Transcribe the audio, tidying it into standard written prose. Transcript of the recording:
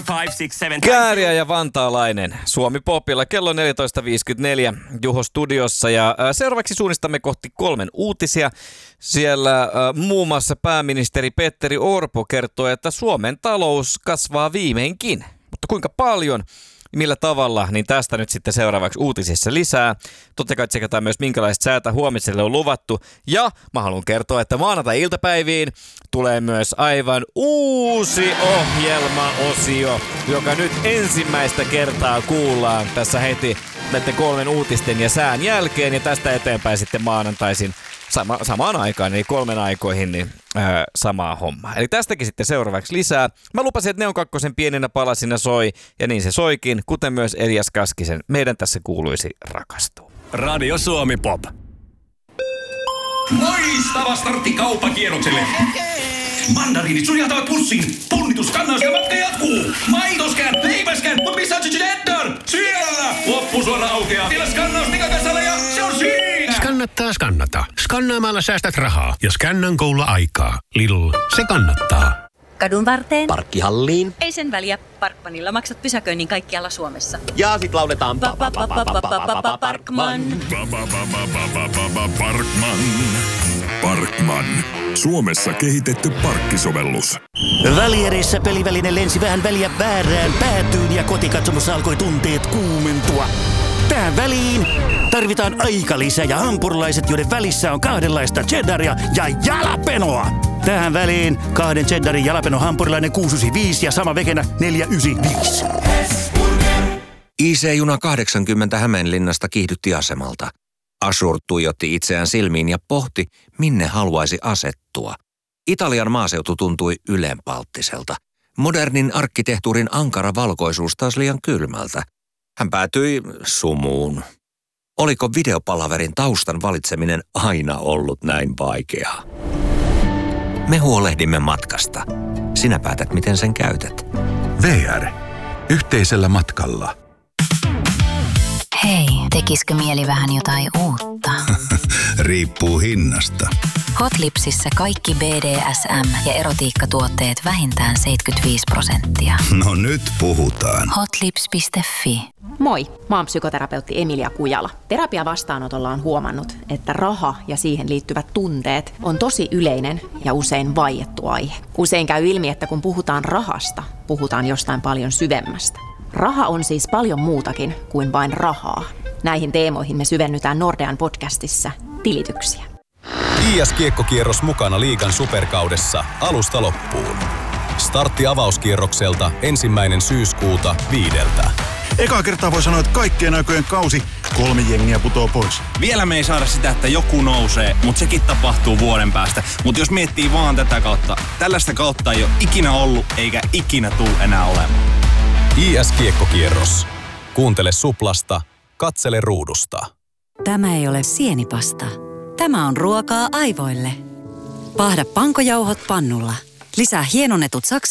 5, 6, 7. Kääriä ja vantaalainen. Suomi Popilla kello 14.54 Juho studiossa ja seuraavaksi suunnistamme kohti 3 uutisia. Siellä muun muassa pääministeri Petteri Orpo kertoo, että Suomen talous kasvaa viimeinkin. Mutta kuinka paljon? Millä tavalla, niin tästä nyt sitten seuraavaksi uutisissa lisää. Totta kai tsekataan myös minkälaista säätä huomiselle on luvattu. Ja mä haluan kertoa, että maanantai-iltapäiviin tulee myös aivan uusi ohjelmaosio, joka nyt ensimmäistä kertaa kuullaan tässä heti näiden 3 uutisten ja sään jälkeen. Ja tästä eteenpäin sitten maanantaisin samaan aikaan, eli 3 aikoihin, niin samaa hommaa. Eli tästäkin sitten seuraavaksi lisää. Mä lupasin, että Neon Kakkosen pienenä palasina soi, ja niin se soikin, kuten myös Elias Kaskisen. Meidän tässä kuuluisi rakastua. Radio Suomi Pop. Loistava startti kauppakierrokselle. Mandariinit suljaltavat pussiin. Punnitus, kannaus ja matka jatkuu. Maitoskään, leipäskään, mutta missä on cheddar? Siellä! Loppusuora aukeaa. Vielä skannaus Nikakasalle ja se on siinä! Skannata. Skannaamalla säästät rahaa ja skännan koululla aikaa. Lidl, se kannattaa. Kadun varteen. Parkkihalliin. Ei sen väliä. Parkmanilla maksat pysäköinnin kaikkialla Suomessa. Ja sit lauletaan Parkman. Parkman. Suomessa kehitetty parkkisovellus. Välierissä peliväline lensi vähän väliä väärään päätyyn ja kotikatsomossa alkoi tunteet kuumentua. Tähän väliin tarvitaan aikalisä ja hampurilaiset, joiden välissä on 2 cheddaria ja jalapenoa. Tähän väliin 2 cheddarin jalapeno hampurilainen 695 ja sama vekenä 495. IC-juna 80 Hämeenlinnasta kiihdytti asemalta. Ashur tuijotti itseään silmiin ja pohti, minne haluaisi asettua. Italian maaseutu tuntui ylenpalttiselta. Modernin arkkitehtuurin ankara valkoisuus taas liian kylmältä. Hän päätyi sumuun. Oliko videopalaverin taustan valitseminen aina ollut näin vaikeaa? Me huolehdimme matkasta. Sinä päätät, miten sen käytät. VR. Yhteisellä matkalla. Hei, tekisikö mieli vähän jotain uutta? Riippuu hinnasta. Hotlipsissä kaikki BDSM- ja erotiikkatuotteet vähintään 75%. No nyt puhutaan. Hotlips.fi. Moi, mä oon psykoterapeutti Emilia Kujala. Terapiavastaanotolla on huomannut, että raha ja siihen liittyvät tunteet on tosi yleinen ja usein vaiettu aihe. Usein käy ilmi, että kun puhutaan rahasta, puhutaan jostain paljon syvemmästä. Raha on siis paljon muutakin kuin vain rahaa. Näihin teemoihin me syvennytään Nordean podcastissa Tilityksiä. IS-kiekkokierros mukana liigan superkaudessa alusta loppuun. Startti avauskierrokselta 1. syyskuuta 5. Ekaa kertaa voi sanoa, että kaikkien aikojen kausi 3 jengiä putoo pois. Vielä me ei saada sitä, että joku nousee, mutta sekin tapahtuu vuoden päästä. Mutta jos miettii vaan tätä kautta, tällaista kautta ei ole ikinä ollut eikä ikinä tule enää olemaan. IS-kiekkokierros. Kuuntele Suplasta, katsele ruudusta. Tämä ei ole sienipasta. Tämä on ruokaa aivoille. Paahda pankojauhot pannulla. Lisää hienonnetut sakset